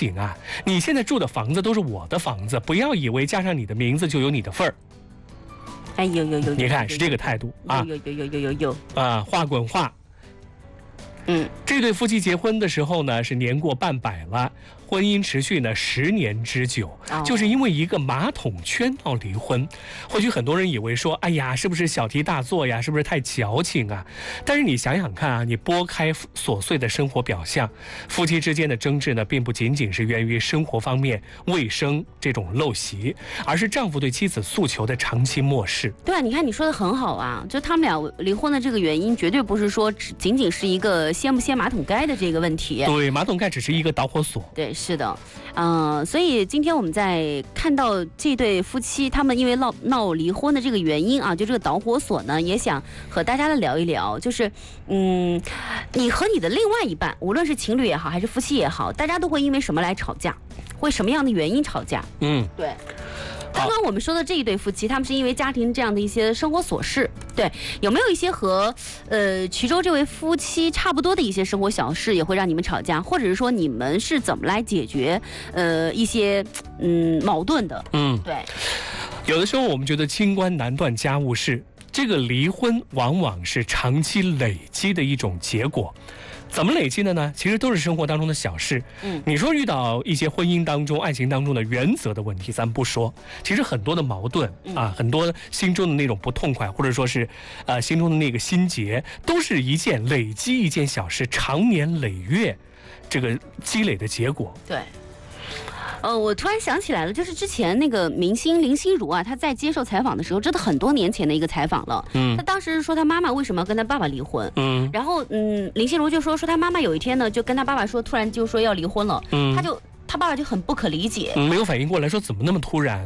醒啊，你现在住的房子都是我的房子，不要以为加上你的名字就有你的份儿。 哎，有， 你看是这个态度啊， 有啊，话滚话。这对夫妻结婚的时候呢，是年过半百了，婚姻持续呢10年之久，就是因为一个马桶圈闹离婚。或许很多人以为说，哎呀，是不是小题大做呀？是不是太矫情啊？但是你想想看啊，你拨开琐碎的生活表象，夫妻之间的争执呢，并不仅仅是源于生活方面卫生这种陋习，而是丈夫对妻子诉求的长期漠视。 对啊，你看你说的很好啊，就他们俩离婚的这个原因，绝对不是说仅仅是一个掀不掀马桶盖的这个问题。 对，马桶盖只是一个导火索。 对，是的，所以今天我们在看到这对夫妻他们因为闹离婚的这个原因啊，就这个导火索呢，也想和大家来聊一聊，就是你和你的另外一半，无论是情侣也好，还是夫妻也好，大家都会因为什么来吵架？会什么样的原因吵架？对。刚刚我们说的这一对夫妻，他们是因为家庭这样的一些生活琐事，对，有没有一些和衢州这位夫妻差不多的一些生活小事，也会让你们吵架，或者是说你们是怎么来解决一些矛盾的？对， 有的时候我们觉得清官难断家务事，这个离婚往往是长期累积的一种结果。怎么累积的呢？其实都是生活当中的小事。你说遇到一些婚姻当中、爱情当中的原则的问题，咱们不说。其实很多的矛盾啊，很多心中的那种不痛快，或者说是心中的那个心结，都是累积一件小事，长年累月这个积累的结果。 对。我突然想起来了，就是之前那个明星林心如啊，她在接受采访的时候，真的很多年前的一个采访了。她当时说她妈妈为什么要跟她爸爸离婚。然后林心如就说她妈妈有一天呢，就跟她爸爸说，突然就说要离婚了。她爸爸就很不可理解， 没有反应过来，说怎么那么突然。